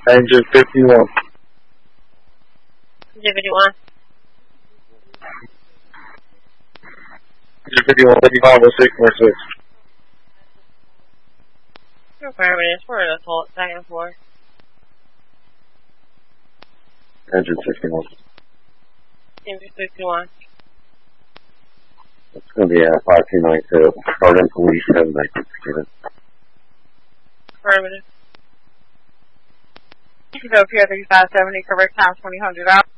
Engine 51. Engine 51. Engine 51, 550646. Affirmative. We're going to hold it back and forth. Engine 51. Engine 51. It's going to be 5292. Starting police 719. Affirmative. You can go Pier 3570, correct time 2000 out.